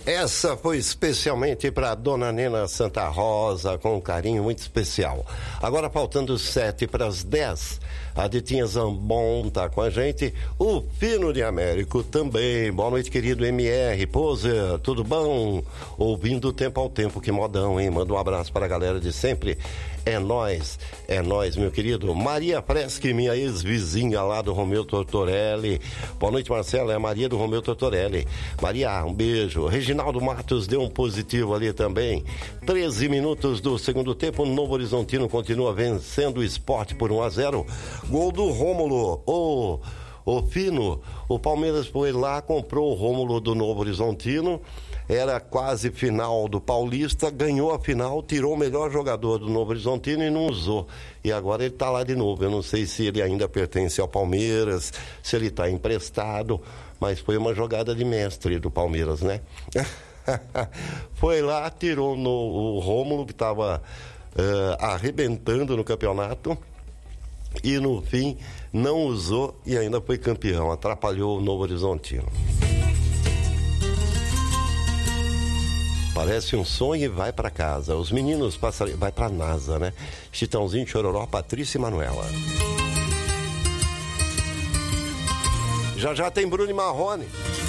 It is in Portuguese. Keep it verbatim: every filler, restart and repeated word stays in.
Essa foi especialmente para Dona Nena Santa Rosa, com um carinho muito especial. Agora, faltando sete para as dez, a Ditinha Zambon tá com a gente. O Fino de Américo também. Boa noite, querido M R. Poser, tudo bom? Ouvindo o Tempo ao Tempo, que modão, hein? Manda um abraço para a galera de sempre. É nóis, é nóis, meu querido. Maria Freschi, minha ex-vizinha lá do Romeu Tortorelli. Boa noite, Marcelo. É a Maria do Romeu Tortorelli. Maria, um beijo. Reginaldo Matos deu um positivo ali também. treze minutos do segundo tempo. O Novo Horizontino continua vencendo o Sport por um a zero. Gol do Rômulo. O, o Fino. O Palmeiras foi lá, comprou o Rômulo do Novo Horizontino. Era quase final do Paulista, ganhou a final, tirou o melhor jogador do Novo Horizontino e não usou. E agora ele está lá de novo. Eu não sei se ele ainda pertence ao Palmeiras, se ele está emprestado, mas foi uma jogada de mestre do Palmeiras, né? Foi lá, tirou no, o Rômulo, que estava uh, arrebentando no campeonato, e no fim não usou e ainda foi campeão. Atrapalhou o Novo Horizontino. Parece um sonho e vai para casa. Os meninos passam, vai para a NASA, né? Chitãozinho, Chororó, Patrícia e Manuela. Já já tem Bruno e Marrone.